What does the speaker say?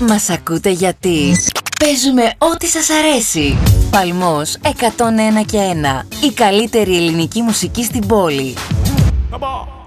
Μας ακούτε γιατί παίζουμε ό,τι σας αρέσει. Παλμός 101 και 1. Η καλύτερη ελληνική μουσική στην πόλη.